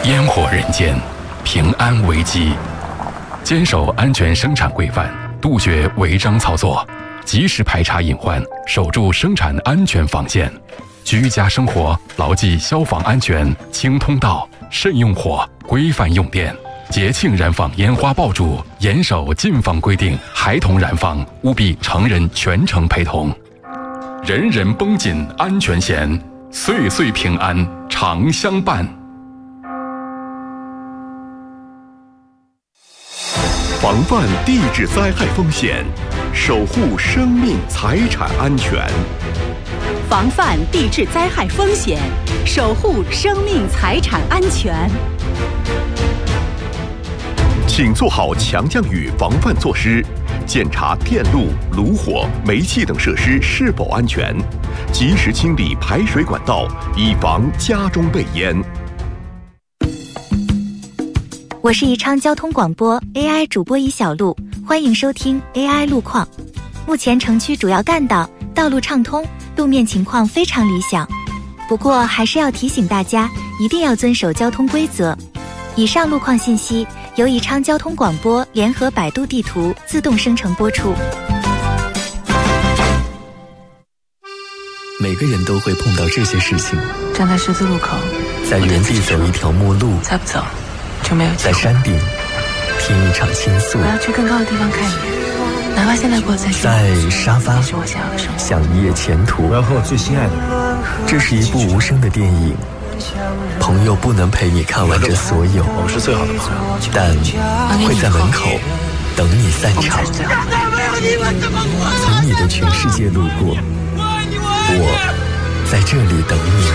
烟火人间，平安危机。坚守安全生产规范，杜绝违章操作，及时排查隐患，守住生产安全防线。居家生活牢记消防安全，清通道，慎用火，规范用电。节庆燃放烟花爆竹，严守禁放规定，孩童燃放务必成人全程陪同。人人绷紧安全弦，岁岁平安常相伴。 防范地质灾害风险，守护生命财产安全。 防范地质灾害风险，守护生命财产安全。 请做好强降雨防范措施，检查电路、炉火、煤气等设施是否安全，及时清理排水管道，以防家中被淹。 我是宜昌交通广播 AI 主播尹小璐，欢迎收听 AI 路况。目前城区主要干道道路畅通，路面情况非常理想。不过还是要提醒大家，一定要遵守交通规则。以上路况信息由宜昌交通广播联合百度地图自动生成播出。 每个人都会碰到这些事情： 站在十字路口， 在原地走一条陌路， 再不走就没有机会； 在山顶听一场倾诉， 我要去更高的地方看一眼，哪怕现在过再久； 在沙发是我想要的生活， 想一夜前途。 我要和我最心爱的人。 这是一部无声的电影，朋友不能陪你看完这所有， 我们是最好的朋友， 但会在门口等你散场。从你的全世界路过，我在这里等你。